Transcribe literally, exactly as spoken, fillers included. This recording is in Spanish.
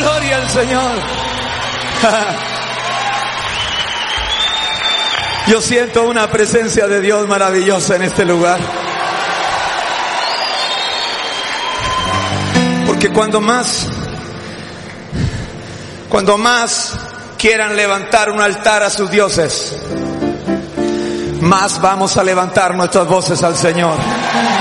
gloria al Señor. Yo siento una presencia de Dios maravillosa en este lugar. Porque cuando más, cuando más quieran levantar un altar a sus dioses, más vamos a levantar nuestras voces al Señor.